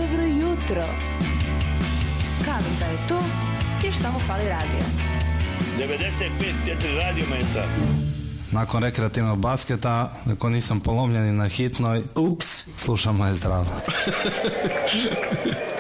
Dobro jutro. Kavica je tu, još samo fali radio. 95.4 Radio Maestra. Nakon rekreativnog basketa, ako nisam polomljeni na hitnoj, slušam Maestral.